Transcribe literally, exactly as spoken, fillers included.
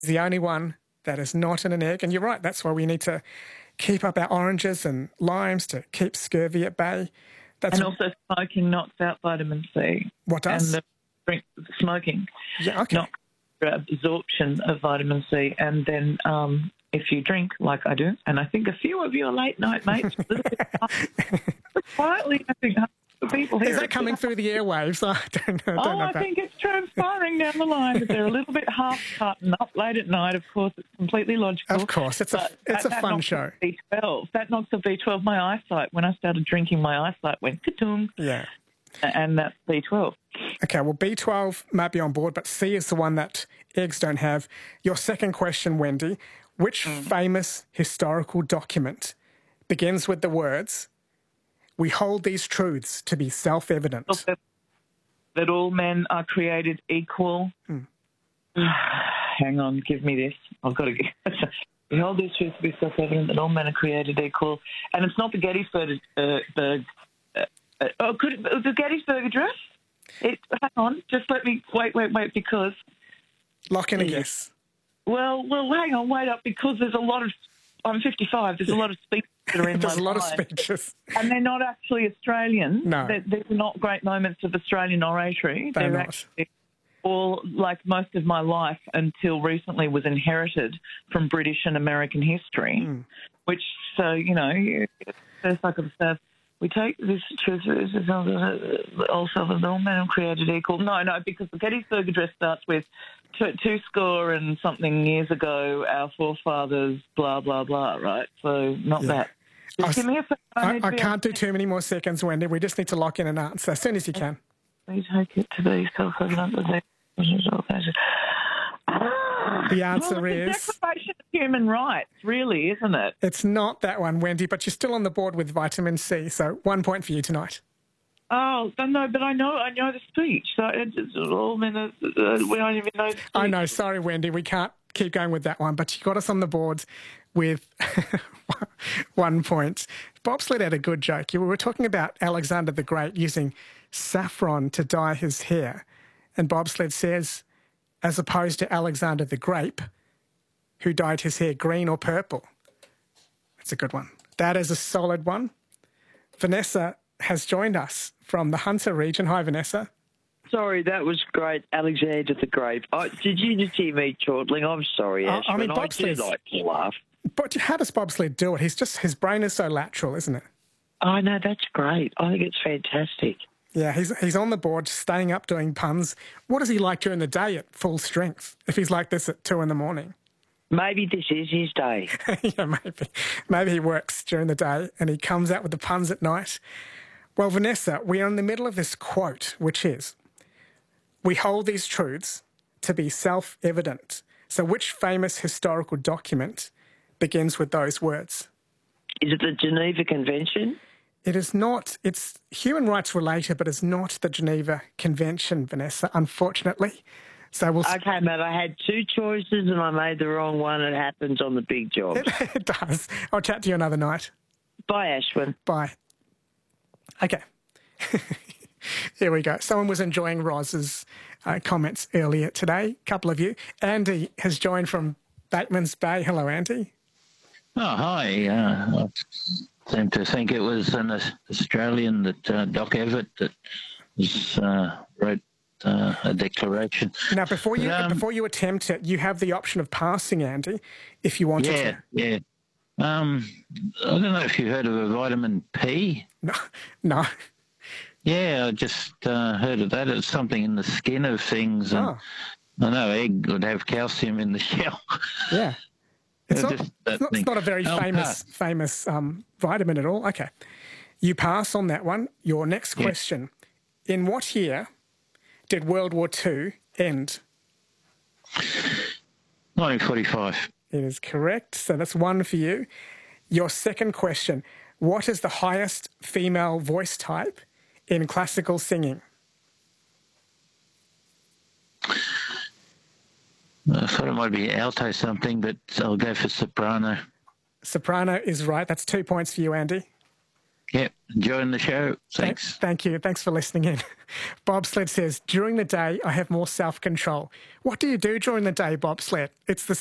the only one that is not in an egg. And you're right, that's why we need to keep up our oranges and limes to keep scurvy at bay. That's and also smoking knocks out vitamin C. What does? And the drink, smoking yeah, okay. knocks out absorption of vitamin C. And then um, if you drink, like I do, and I think a few of your late night mates, a little bit quietly, I think people here. Is that coming through the airwaves? I don't know. I don't oh, know I about... think it's transpiring down the line that they're a little bit half cut and up late at night. Of course, it's completely logical. Of course, it's a it's that, a that fun knocks show. B twelve. That knocks the B twelve. My eyesight, when I started drinking, my eyesight went ka-tung. Yeah. And that's B twelve. Okay, well, B twelve might be on board, but C is the one that eggs don't have. Your second question, Wendy, which mm. famous historical document begins with the words, "We hold these truths to be self-evident"? That, that all men are created equal. Mm. Hang on, give me this. I've got to get... We hold these truths to be self-evident that all men are created equal. And it's not the Gettysburg... Uh, Berg, uh, uh, oh, could it, the Gettysburg Address? It, hang on, just let me... Wait, wait, wait, because... Lock in a guess. Well, well, hang on, wait up, because there's a lot of... I'm fifty-five. There's a lot of speeches that are in There's my a lot mind, of speeches. And they're not actually Australian. No. They're, they're not great moments of Australian oratory. They're, they're not. Actually all, like most of my life until recently, was inherited from British and American history, mm. which, so, you know, first I could have we take this truth also that all men are created equal. No, no, because the Gettysburg Address starts with two, two score and something years ago, our forefathers, blah, blah, blah, right? So not yeah. that. Just give me a I, I, I can't do too many more seconds, Wendy. We just need to lock in an answer as soon as you can. We take it to be self-evident that they... The answer well, it's is... the Declaration of Human Rights, really, isn't it? It's not that one, Wendy, but you're still on the board with vitamin C, so one point for you tonight. Oh, no, but I know I know the speech. So it's, it's all minutes. Uh, we don't even know the speech. I know, sorry, Wendy, we can't keep going with that one, but you got us on the board with one point. Bobsled had a good joke. We were talking about Alexander the Great using saffron to dye his hair, and Bobsled says, as opposed to Alexander the Grape, who dyed his hair green or purple. That's a good one. That is a solid one. Vanessa has joined us from the Hunter region. Hi, Vanessa. Sorry, that was great, Alexander the Grape. Oh, did you just hear me chortling? I'm sorry, Ash, I, I mean, I do like to laugh. But how does Bobsled do it? He's just, his brain is so lateral, isn't it? Oh, no, that's great. I think it's fantastic. Yeah, he's he's on the board, staying up doing puns. What does he like during the day at full strength if he's like this at two in the morning? Maybe this is his day. Yeah, maybe. Maybe he works during the day and he comes out with the puns at night. Well, Vanessa, we are in the middle of this quote, which is, "We hold these truths to be self-evident." So which famous historical document begins with those words? Is it the Geneva Convention? It is not. It's human rights related, but it's not the Geneva Convention, Vanessa, unfortunately. So we'll... Okay, mate, I had two choices and I made the wrong one. It happens on the big job. It, it does. I'll chat to you another night. Bye, Ashwin. Bye. Okay. Here we go. Someone was enjoying Roz's uh, comments earlier today, a couple of you. Andy has joined from Bateman's Bay. Hello, Andy. Oh, hi. Uh, I seem to think it was an Australian, that uh, Doc Everett, that was, uh, wrote uh, a declaration. Now, before you but, um, before you attempt it, you have the option of passing, Andy, if you wanted yeah, to. Yeah, yeah. Um, I don't know if you heard of a vitamin P. No, no. Yeah, I just uh, heard of that. It's something in the skin of things. And oh. I know egg would have calcium in the shell. Yeah. It's not, just, it's, not, it's not a very I'll famous pass. famous um, vitamin at all. Okay. You pass on that one. Your next Yeah. question. In what year did World War Two end? nineteen forty-five. It is correct. So that's one for you. Your second question. What is the highest female voice type in classical singing? I thought it might be alto something, but I'll go for soprano. Soprano is right. That's two points for you, Andy. Yep, enjoying the show. Thanks. Thank, thank you. Thanks for listening in. Bobsled says, during the day, I have more self-control. What do you do during the day, Bobsled? It's the